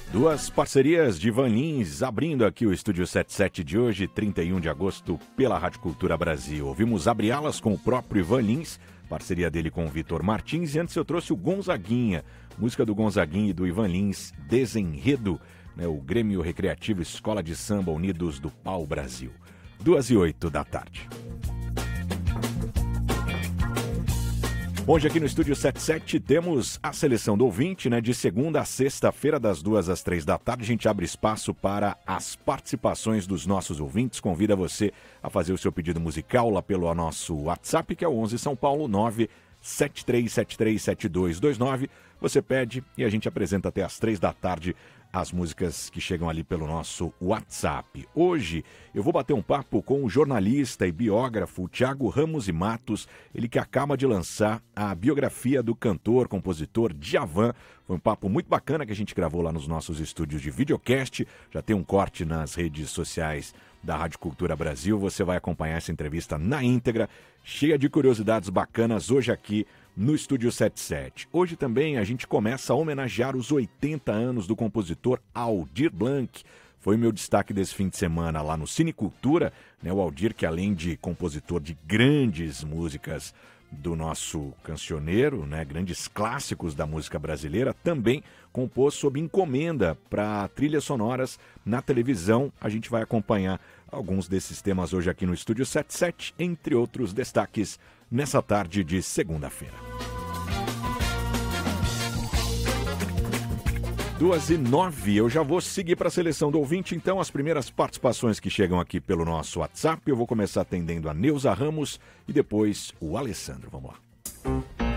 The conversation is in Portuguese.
Duas parcerias de Ivan Lins abrindo aqui o Estúdio 77 de hoje, 31 de agosto, pela Rádio Cultura Brasil. Ouvimos Abre Alas com o próprio Ivan Lins, parceria dele com o Vitor Martins, e antes eu trouxe o Gonzaguinha, música do Gonzaguinha e do Ivan Lins, Desenredo, né, o Grêmio Recreativo Escola de Samba Unidos do Pau Brasil. 2h08 da tarde. Hoje aqui no Estúdio 77 temos a seleção do ouvinte, né? De segunda a sexta-feira, das 2 às 3 da tarde. A gente abre espaço para as participações dos nossos ouvintes. Convida você a fazer o seu pedido musical lá pelo nosso WhatsApp, que é o 11 São Paulo 973737229. Você pede e a gente apresenta até às 3 da tarde as músicas que chegam ali pelo nosso WhatsApp. Hoje eu vou bater um papo com o jornalista e biógrafo Thiago Ramos e Matos, ele que acaba de lançar a biografia do cantor, compositor Djavan. Foi um papo muito bacana que a gente gravou lá nos nossos estúdios de videocast. Já tem um corte nas redes sociais da Rádio Cultura Brasil. Você vai acompanhar essa entrevista na íntegra, cheia de curiosidades bacanas hoje aqui no Estúdio 77. Hoje também a gente começa a homenagear os 80 anos do compositor Aldir Blanc. Foi o meu destaque desse fim de semana lá no Cinecultura, né? O Aldir, que além de compositor de grandes músicas do nosso cancioneiro, né, grandes clássicos da música brasileira, também compôs sob encomenda para trilhas sonoras na televisão. A gente vai acompanhar alguns desses temas hoje aqui no Estúdio 77, entre outros destaques nessa tarde de segunda-feira. 2h09, eu já vou seguir para a seleção do ouvinte, então, as primeiras participações que chegam aqui pelo nosso WhatsApp. Eu vou começar atendendo a Neuza Ramos e depois o Alessandro. Vamos lá.